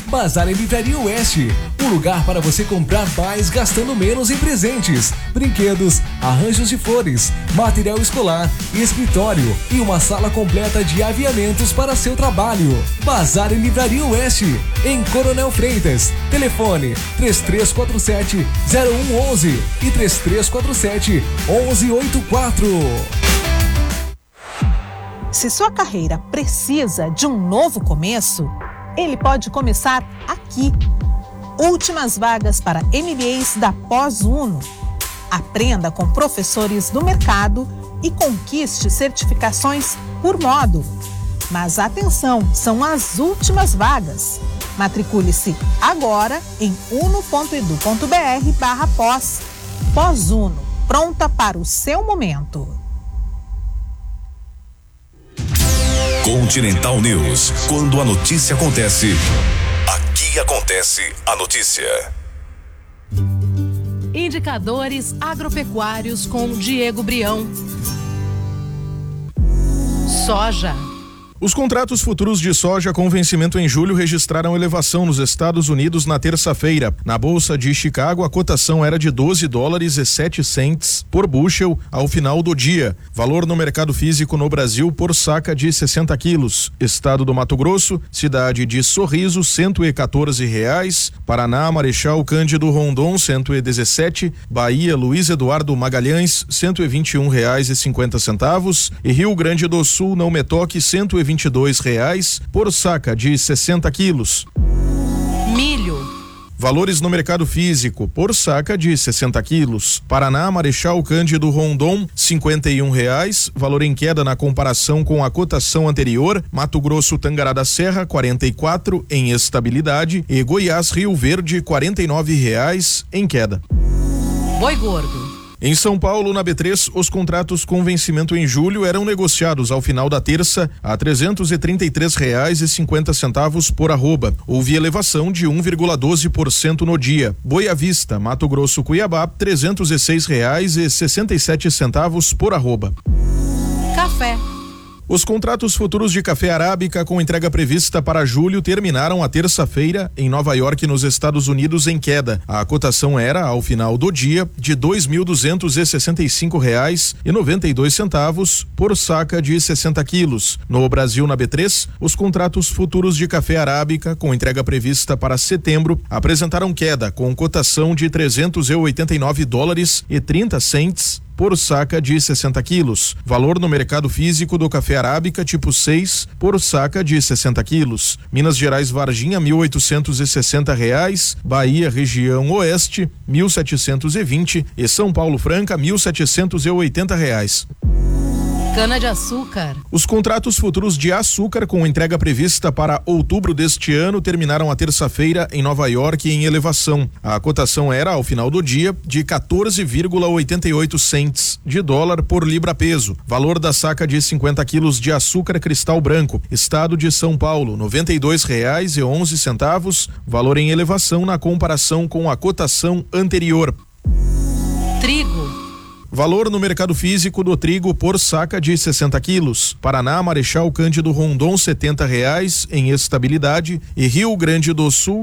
Bazar e Livraria Oeste, um lugar para você comprar mais gastando menos em presentes, brinquedos, arranjos de flores, material escolar, escritório e uma sala completa de aviamentos para seu trabalho. Bazar e Livraria Oeste, em Coronel Freitas. Telefone 3347-0111 e 3347-1184. Se sua carreira precisa de um novo começo, ele pode começar aqui. Últimas vagas para MBAs da Pós-Uno. Aprenda com professores do mercado e conquiste certificações por módulo. Mas atenção, são as últimas vagas. Matricule-se agora em uno.edu.br/pós. Pós-Uno, pronta para o seu momento. Continental News. Quando a notícia acontece, aqui acontece a notícia. Indicadores agropecuários com Diego Brião. Soja. Os contratos futuros de soja com vencimento em julho registraram elevação nos Estados Unidos na terça-feira. Na Bolsa de Chicago, a cotação era de $12,07 por bushel ao final do dia. Valor no mercado físico no Brasil por saca de 60 quilos. Estado do Mato Grosso, cidade de Sorriso, R$114. Paraná, Marechal Cândido Rondon, 117. Bahia, Luiz Eduardo Magalhães, R$121,50. E Rio Grande do Sul, Não Me Toque, R$122 por saca de 60 quilos. Milho. Valores no mercado físico por saca de 60 quilos. Paraná, Marechal Cândido Rondon, R$51, valor em queda na comparação com a cotação anterior. Mato Grosso, Tangará da Serra, 44 em estabilidade e Goiás, Rio Verde, R$49 em queda. Boi gordo. Em São Paulo, na B3, os contratos com vencimento em julho eram negociados ao final da terça a R$333,50 por arroba. Houve elevação de 1,12% no dia. Boi à vista, Mato Grosso, Cuiabá, R$306,67 por arroba. Café. Os contratos futuros de café arábica com entrega prevista para julho terminaram a terça-feira em Nova York, nos Estados Unidos, em queda. A cotação era, ao final do dia, de R$2.265,92 por saca de 60 quilos. No Brasil, na B3, os contratos futuros de café arábica com entrega prevista para setembro apresentaram queda, com cotação de $389,30 por saca de 60 quilos. Valor no mercado físico do café arábica tipo 6 por saca de 60 quilos. Minas Gerais, Varginha, R$1.860. Bahia, região oeste, R$1.720 e São Paulo, Franca, R$1.780. Cana-de-açúcar. Os contratos futuros de açúcar com entrega prevista para outubro deste ano terminaram a terça-feira em Nova York em elevação. A cotação era, ao final do dia, de 14,88 cents de dólar por libra-peso. Valor da saca de 50 quilos de açúcar cristal branco, estado de São Paulo, R$92,11, valor em elevação na comparação com a cotação anterior. Trigo. Valor no mercado físico do trigo por saca de 60 quilos. Paraná, Marechal Cândido Rondon, R$70 em estabilidade e Rio Grande do Sul,